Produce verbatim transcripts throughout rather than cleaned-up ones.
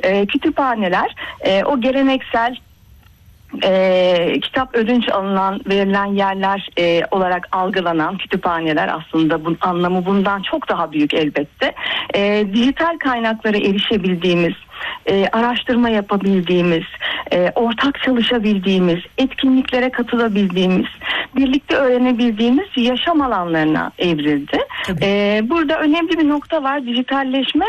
e, kütüphaneler e, o geleneksel E, kitap ödünç alınan, verilen yerler e, olarak algılanan kütüphaneler, aslında bunun anlamı bundan çok daha büyük elbette. E, dijital kaynaklara erişebildiğimiz, e, araştırma yapabildiğimiz, e, ortak çalışabildiğimiz, etkinliklere katılabildiğimiz, birlikte öğrenebildiğimiz yaşam alanlarına evrildi. E, burada önemli bir nokta var: dijitalleşme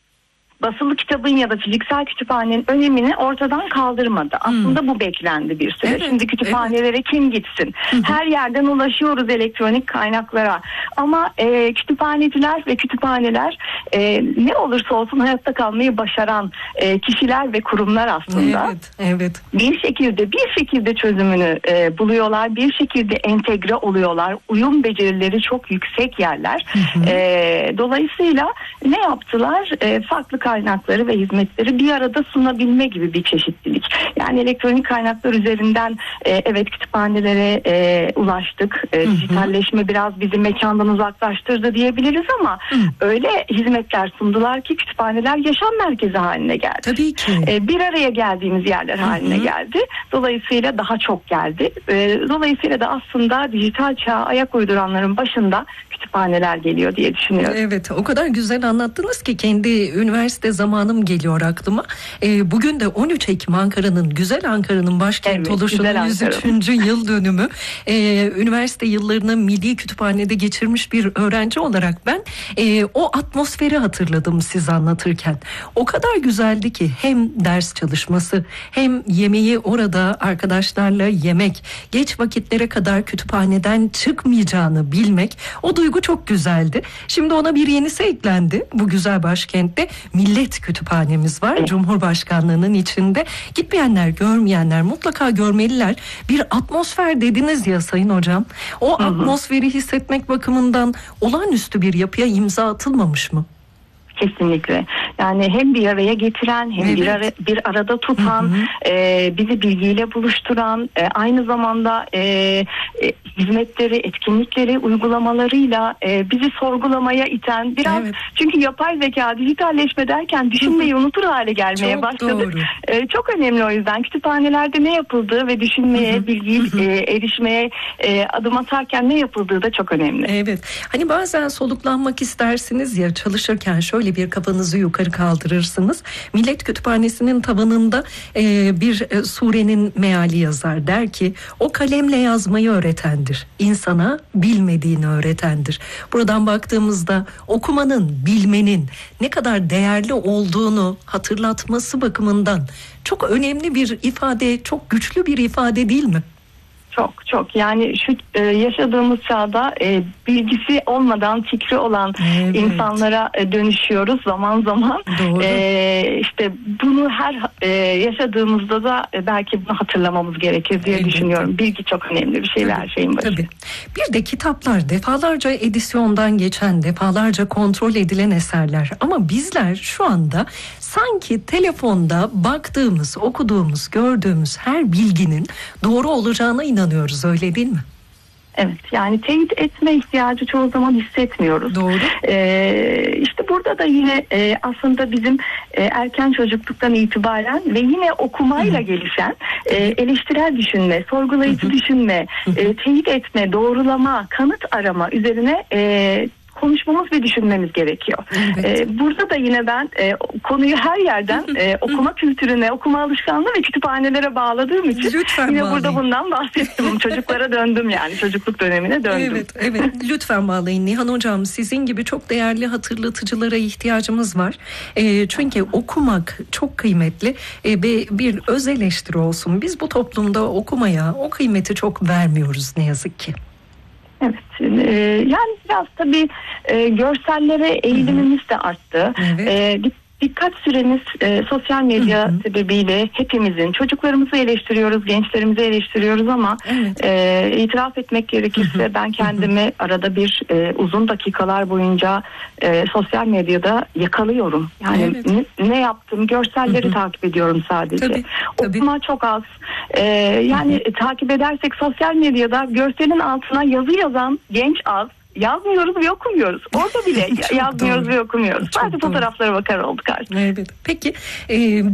basılı kitabın ya da fiziksel kütüphanenin önemini ortadan kaldırmadı. Aslında hmm. bu beklendi bir süre. Evet, Şimdi kütüphanelere evet. kim gitsin? Her yerden ulaşıyoruz elektronik kaynaklara. Ama e, kütüphaneciler ve kütüphaneler e, ne olursa olsun hayatta kalmayı başaran e, kişiler ve kurumlar aslında. Evet, evet. Bir şekilde bir şekilde çözümünü e, buluyorlar. Bir şekilde entegre oluyorlar. Uyum becerileri çok yüksek yerler. E, dolayısıyla ne yaptılar? E, farklı kaynakları ve hizmetleri bir arada sunabilme gibi bir çeşitlilik. Yani elektronik kaynaklar üzerinden e, evet kütüphanelere e, ulaştık. E, dijitalleşme biraz bizi mekandan uzaklaştırdı diyebiliriz ama hı. öyle hizmetler sundular ki kütüphaneler yaşam merkezi haline geldi. Tabii ki. E, bir araya geldiğimiz yerler hı hı. haline geldi. Dolayısıyla daha çok geldi. E, dolayısıyla da aslında dijital çağa ayak uyduranların başında kütüphaneler geliyor diye düşünüyorum. Evet, o kadar güzel anlattınız ki kendi üniversite zamanım geliyor aklıma. Ee, bugün de on üç Ekim Ankara'nın, güzel Ankara'nın başkent evet, oluşunun yüz üçüncü yıl dönümü. Ee, üniversite yıllarını Milli Kütüphane'de geçirmiş bir öğrenci olarak ben e, o atmosferi hatırladım siz anlatırken. O kadar güzeldi ki hem ders çalışması hem yemeği orada arkadaşlarla yemek, geç vakitlere kadar kütüphaneden çıkmayacağını bilmek, o duygu çok güzeldi. Şimdi ona bir yenisi eklendi bu güzel başkentte. Millet Kütüphanemiz var. Evet. Cumhurbaşkanlığının içinde. Gitmeyenler, görmeyenler mutlaka görmeliler. Bir atmosfer dediniz ya Sayın Hocam. O hı hı. atmosferi hissetmek bakımından olağanüstü bir yapıya imza atılmamış mı? Kesinlikle. Yani hem bir araya getiren hem evet. bir, ara, bir arada tutan, hı hı. E, bizi bilgiyle buluşturan, e, aynı zamanda e, e, hizmetleri, etkinlikleri, uygulamalarıyla e, bizi sorgulamaya iten biraz evet. çünkü yapay zeka, dijitalleşme derken düşünmeyi hı hı. unutur hale gelmeye çok başladı. E, çok önemli o yüzden. Kütüphanelerde ne yapıldığı ve düşünmeye, hı hı. bilgiye e, erişmeye e, adım atarken ne yapıldığı da çok önemli. Evet. Hani bazen soluklanmak istersiniz ya, çalışırken şöyle bir kafanızı yukarı kaldırırsınız. Millet Kütüphanesi'nin tavanında e, bir e, surenin meali yazar. Der ki o kalemle yazmayı öğretendir. İnsana bilmediğini öğretendir. Buradan baktığımızda okumanın, bilmenin ne kadar değerli olduğunu hatırlatması bakımından çok önemli bir ifade, çok güçlü bir ifade değil mi? Çok çok yani şu e, yaşadığımız çağda e, bilgisi olmadan fikri olan evet. insanlara e, dönüşüyoruz zaman zaman. E, işte bunu her e, yaşadığımızda da e, belki bunu hatırlamamız gerekir diye evet. düşünüyorum. Bilgi çok önemli bir şey ve her şeyin başı. Tabii. Bir de kitaplar defalarca edisyondan geçen, defalarca kontrol edilen eserler. Ama bizler şu anda sanki telefonda baktığımız, okuduğumuz, gördüğümüz her bilginin doğru olacağına inanıyoruz, öyle değil mi? Evet, yani teyit etme ihtiyacı çoğu zaman hissetmiyoruz. Doğru. Ee, işte burada da yine e, aslında bizim e, erken çocukluktan itibaren ve yine okumayla Hı-hı. gelişen e, eleştirel düşünme, sorgulayıcı Hı-hı. düşünme, e, teyit etme, doğrulama, kanıt arama üzerine e, konuşmamız ve düşünmemiz gerekiyor. Evet. Ee, burada da yine ben e, konuyu her yerden e, okuma kültürüne, okuma alışkanlığı ve kütüphanelere bağladığım için lütfen yine bağlayın. Burada bundan bahsettim. Çocuklara döndüm, yani çocukluk dönemine döndüm. Evet, evet. Lütfen bağlayın. Nihan Hocam, sizin gibi çok değerli hatırlatıcılara ihtiyacımız var. E, çünkü okumak çok kıymetli e, ve bir öz eleştiri olsun. Biz bu toplumda okumaya o kıymeti çok vermiyoruz ne yazık ki. Evet, e, yani biraz tabii e, görsellere eğilimimiz de arttı. Evet. E, dikkat süremiz e, sosyal medya Hı-hı. sebebiyle hepimizin, çocuklarımızı eleştiriyoruz, gençlerimizi eleştiriyoruz ama evet. e, itiraf etmek gerekirse Hı-hı. ben kendimi Hı-hı. arada bir e, uzun dakikalar boyunca e, sosyal medyada yakalıyorum. Yani evet. ne, ne yaptım? Görselleri Hı-hı. takip ediyorum sadece. Tabii, tabii. Okuma çok az. E, yani e, takip edersek sosyal medyada görselin altına yazı yazan genç az. Yazmıyoruz ve okumuyoruz. Orada bile yazmıyoruz doğru. ve okumuyoruz. Sadece fotoğraflara bakar olduk artık. Evet. Peki. E,